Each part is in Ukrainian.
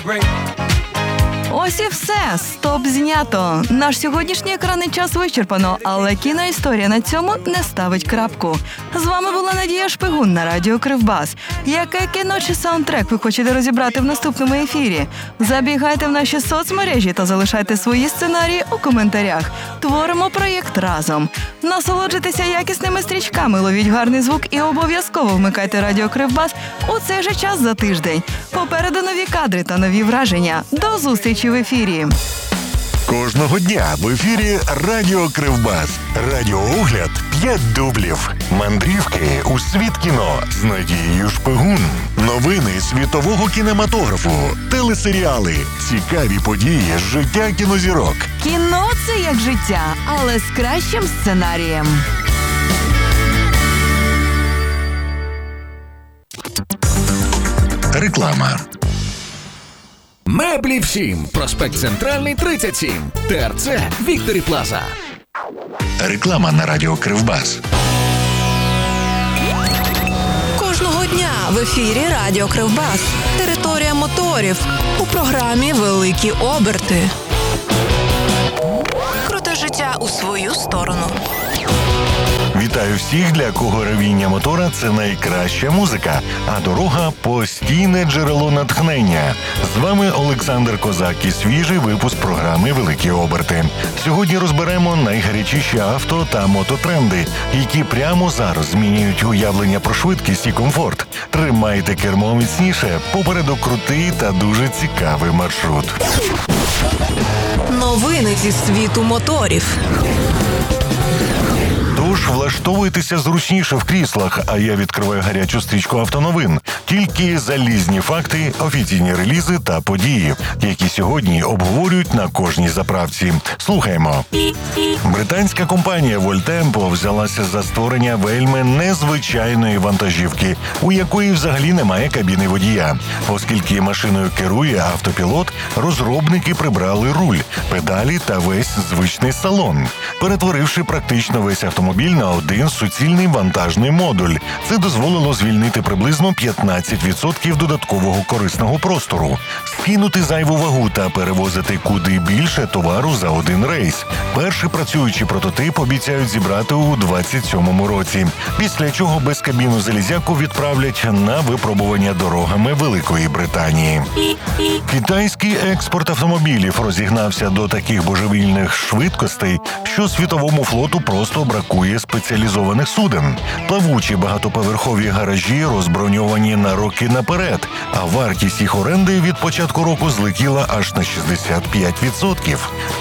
Ось і все. Стоп знято. Наш сьогоднішній екранний час вичерпано, але кіноісторія на цьому не ставить крапку. З вами була Надія Шпигун на радіо Кривбас. Яке кіно чи саундтрек ви хочете розібрати в наступному ефірі? Забігайте в наші соцмережі та залишайте свої сценарії у коментарях. Творимо проєкт разом. Насолоджуйтеся якісними стрічками, ловіть гарний звук і обов'язково вмикайте радіо Кривбас у цей же час за тиждень. Попереду нові кадри та нові враження. До зустрічі в ефірі. Кожного дня в ефірі Радіо Кривбас. Радіоогляд 5 дублів. Мандрівки у світ кіно з Надією Шпигун. Новини світового кінематографу. Телесеріали. Цікаві події з життя кінозірок. Кіно – це як життя, але з кращим сценарієм. Реклама. Меблі всім. Проспект Центральний, 37. ТРЦ Вікторі Плаза. Реклама на Радіо Кривбас. Кожного дня в ефірі Радіо Кривбас. Територія моторів. У програмі «Великі оберти». Круте життя у свою сторону. Вітаю всіх, для кого ревіння мотора – це найкраща музика, а дорога – постійне джерело натхнення. З вами Олександр Козак і свіжий випуск програми «Великі оберти». Сьогодні розберемо найгарячіші авто та мототренди, які прямо зараз змінюють уявлення про швидкість і комфорт. Тримайте кермо міцніше, попереду крутий та дуже цікавий маршрут. Новини зі світу моторів. Тож влаштовуйтеся зручніше в кріслах, а я відкриваю гарячу стрічку автоновин. Тільки залізні факти, офіційні релізи та події, які сьогодні обговорюють на кожній заправці. Слухаємо. Британська компанія Voltempo взялася за створення вельми незвичайної вантажівки, у якої взагалі немає кабіни водія. Оскільки машиною керує автопілот, розробники прибрали руль, педалі та весь звичний салон, перетворивши практично весь автомобіль на один суцільний вантажний модуль. Це дозволило звільнити приблизно 15% додаткового корисного простору, скинути зайву вагу та перевозити куди більше товару за один рейс. Перший працюючий прототип обіцяють зібрати у 27-му році, після чого безкабінну залізяку відправлять на випробування дорогами Великої Британії. Китайський експорт автомобілів розігнався до таких божевільних швидкостей, що світовому флоту просто бракує спеціалізованих суден. Плавучі багатоповерхові гаражі розброньовані на роки наперед, а вартість їх оренди від початку року злетіла аж на 65%.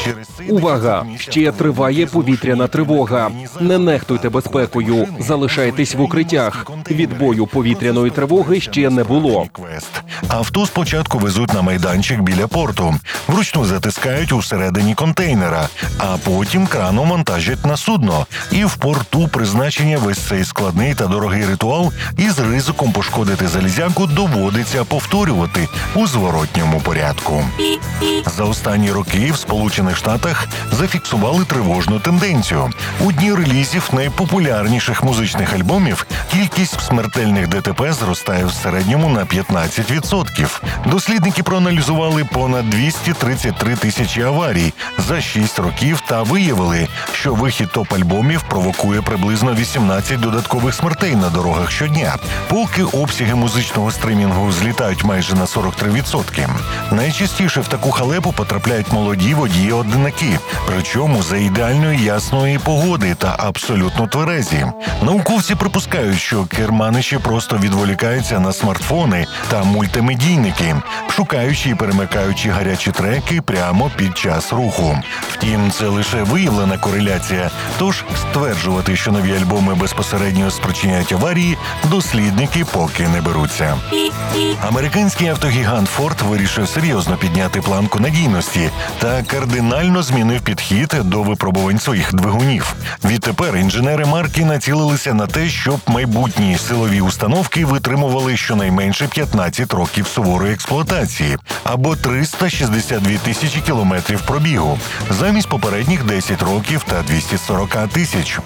Увага! Ще триває повітряна тривога. Не нехтуйте безпекою. Залишайтесь в укриттях. Відбою повітряної тривоги ще не було. Авто спочатку везуть на майданчик біля порту, вручну затискають усередині контейнера, а потім краном вантажать на судно. І в порту призначення весь цей складний та дорогий ритуал із ризиком пошкодити залізяку доводиться повторювати у зворотньому порядку. За останні роки в Сполучених Штатах зафіксували тривожну тенденцію. У дні релізів найпопулярніших музичних альбомів кількість смертельних ДТП зростає в середньому на 15%. Дослідники проаналізували понад 233 тисячі аварій за 6 років та виявили, що вихід топ-альбомів провокує приблизно 18 додаткових смертей на дорогах щодня, поки обсяги музичного стримінгу злітають майже на 43%. Найчастіше в таку халепу потрапляють молоді водії-одинаки, причому за ідеальної ясної погоди та абсолютно тверезі. Науковці припускають, що керманичі просто відволікаються на смартфони та мультимедійники, шукаючи і перемикаючи гарячі треки прямо під час руху. Втім, це лише виявлена кореляція, тож стверджувати, що нові альбоми безпосередньо спричиняють аварії, дослідники поки не беруться. Американський автогігант Ford вирішив серйозно підняти планку надійності та кардинально змінив підхід до випробувань своїх двигунів. Відтепер інженери марки націлилися на те, щоб майбутні силові установки витримували щонайменше 15 років суворої експлуатації або 362 тисячі кілометрів пробігу, замість попередніх 10 років та 240 тисяч.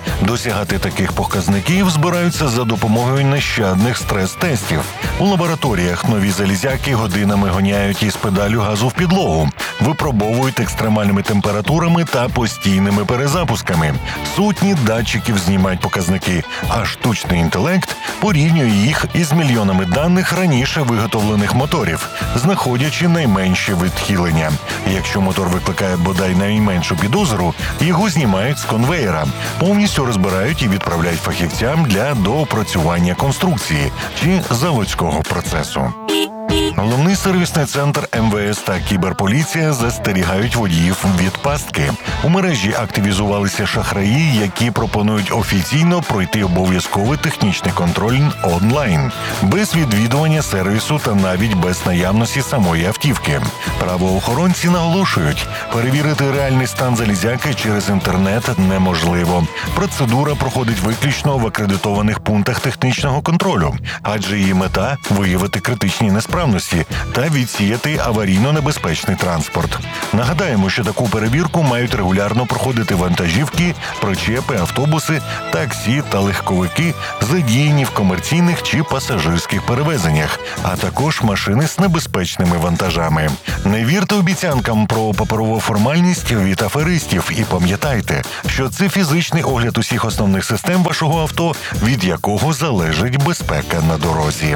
Досягати таких показників збираються за допомогою нещадних стрес-тестів. У лабораторіях нові залізяки годинами гоняють із педалю газу в підлогу, випробовують екстремальними температурами та постійними перезапусками. Сотні датчиків знімають показники, а штучний інтелект порівнює їх із мільйонами даних раніше виготовлених моторів, знаходячи найменші відхилення. Якщо мотор викликає бодай найменшу підозру, його знімають з конвеєра, повністю розбирають і відправляють фахівцям для доопрацювання конструкції чи заводського процесу. Головний сервісний центр МВС та кіберполіція застерігають водіїв від пастки. У мережі активізувалися шахраї, які пропонують офіційно пройти обов'язковий технічний контроль онлайн, без відвідування сервісу та навіть без наявності самої автівки. Правоохоронці наголошують, перевірити реальний стан залізяки через інтернет неможливо. Процедура проходить виключно в акредитованих пунктах технічного контролю, адже її мета – виявити критичні несправності та відсіяти аварійно-небезпечний транспорт. Нагадаємо, що таку перевірку мають регулярно проходити вантажівки, причепи, автобуси, таксі та легковики, задіяні в комерційних чи пасажирських перевезеннях, а також машини з небезпечними вантажами. Не вірте обіцянкам про паперову формальність від аферистів і пам'ятайте, що це фізичний огляд усіх основних систем вашого авто, від якого залежить безпека на дорозі.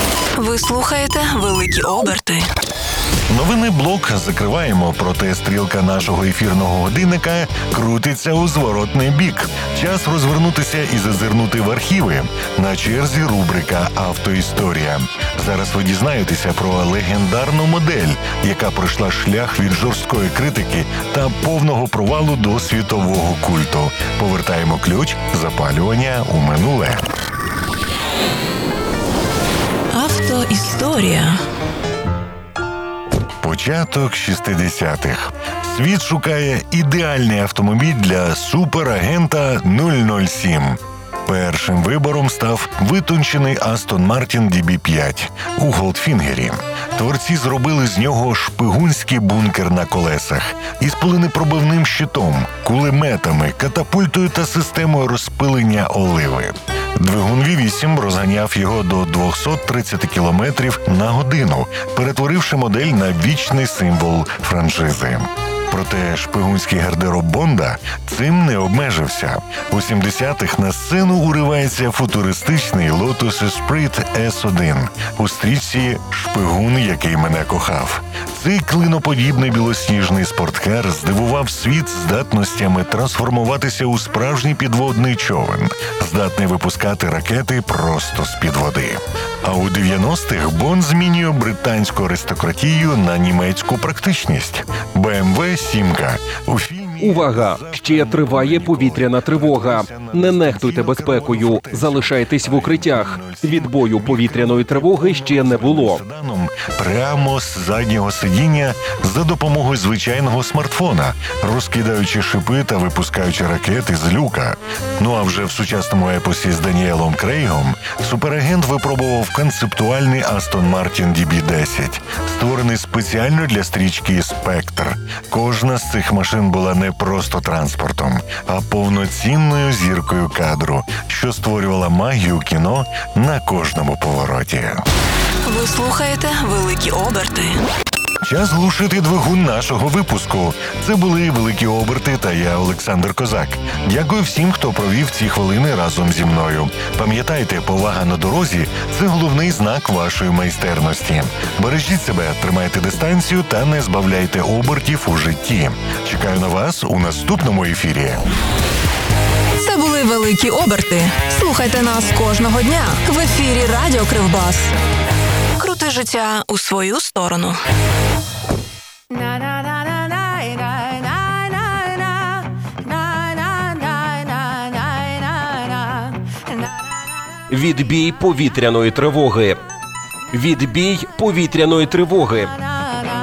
Ви слухаєте «Великі оберти». Новинний блок закриваємо, проте стрілка нашого ефірного годинника крутиться у зворотний бік. Час розвернутися і зазирнути в архіви. На черзі рубрика «Автоісторія». Зараз ви дізнаєтеся про легендарну модель, яка пройшла шлях від жорсткої критики та повного провалу до світового культу. Повертаємо ключ запалювання у минуле. Автоісторія. Початок 60-х. Світ шукає ідеальний автомобіль для суперагента 007. Першим вибором став витончений Aston Martin DB5 у Голдфінгері. Творці зробили з нього шпигунський бункер на колесах із пуленепробивним щитом, кулеметами, катапультою та системою розпилення оливи. Двигун V8 розганяв його до 230 км на годину, перетворивши модель на вічний символ франшизи. Проте шпигунський гардероб Бонда цим не обмежився. У 70-х на сцену уривається футуристичний Lotus Esprit S1 у стрічці «Шпигун, який мене кохав». Цей клиноподібний білосніжний спорткар здивував світ здатностями трансформуватися у справжній підводний човен, здатний випускати ракети просто з-під води. А у 90-х Бонд змінює британську аристократію на німецьку практичність. BMW 7-ка. У фільмі... Увага! Ще триває повітряна тривога. Не нехтуйте безпекою. Залишайтесь в укриттях. Відбою повітряної тривоги ще не було. Прямо з заднього сидіння за допомогою звичайного смартфона, розкидаючи шипи та випускаючи ракети з люка. Ну а вже в сучасному епосі з Даніелом Крейгом суперагент випробував концептуальний Aston Martin DB10, створений спеціально для стрічки «Спектр». Кожна з цих машин була не просто транспортом, а повноцінною зіркою кадру, що створювала магію кіно на кожному повороті. Ви слухаєте «Великі оберти». Час глушити двигун нашого випуску. Це були «Великі оберти» та я, Олександр Козак. Дякую всім, хто провів ці хвилини разом зі мною. Пам'ятайте, повага на дорозі – це головний знак вашої майстерності. Бережіть себе, тримайте дистанцію та не збавляйте обертів у житті. Чекаю на вас у наступному ефірі. Це були «Великі оберти». Слухайте нас кожного дня в ефірі Радіо Кривбас. Крути життя у свою сторону. Відбій повітряної тривоги. Відбій повітряної тривоги.